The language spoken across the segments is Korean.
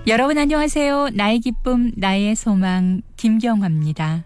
여러분 안녕하세요. 나의 기쁨, 나의 소망, 김경화입니다.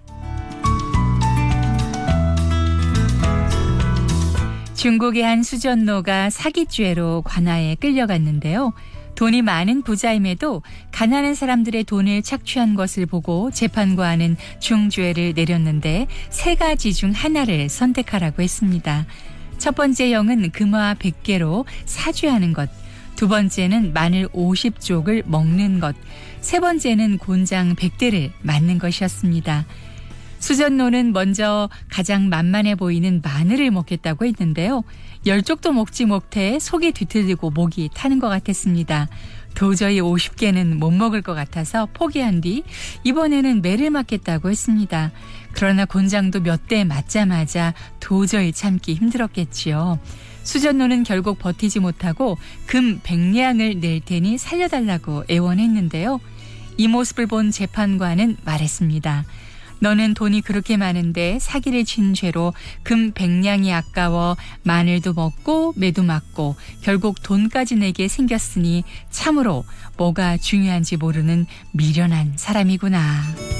중국의 한 수전노가 사기죄로 관아에 끌려갔는데요. 돈이 많은 부자임에도 가난한 사람들의 돈을 착취한 것을 보고 재판관은 중죄를 내렸는데 세 가지 중 하나를 선택하라고 했습니다. 첫 번째 형은 금화 100개로 사죄하는 것. 두 번째는 마늘 50쪽을 먹는 것. 세 번째는 곤장 100대를 맞는 것이었습니다. 수전노는 먼저 가장 만만해 보이는 마늘을 먹겠다고 했는데요. 10쪽도 먹지 못해 속이 뒤틀리고 목이 타는 것 같았습니다. 도저히 50개는 못 먹을 것 같아서 포기한 뒤 이번에는 매를 맞겠다고 했습니다. 그러나 곤장도 몇 대 맞자마자 도저히 참기 힘들었겠지요. 수전노는 결국 버티지 못하고 금 100냥을 낼 테니 살려달라고 애원했는데요. 이 모습을 본 재판관은 말했습니다. 너는 돈이 그렇게 많은데 사기를 친 죄로 금 100냥이 아까워 마늘도 먹고 매도 맞고 결국 돈까지 내게 생겼으니 참으로 뭐가 중요한지 모르는 미련한 사람이구나.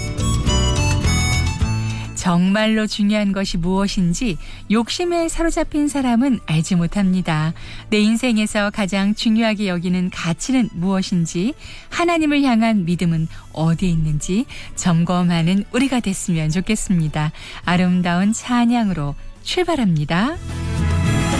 정말로 중요한 것이 무엇인지 욕심에 사로잡힌 사람은 알지 못합니다. 내 인생에서 가장 중요하게 여기는 가치는 무엇인지, 하나님을 향한 믿음은 어디에 있는지 점검하는 우리가 됐으면 좋겠습니다. 아름다운 찬양으로 출발합니다.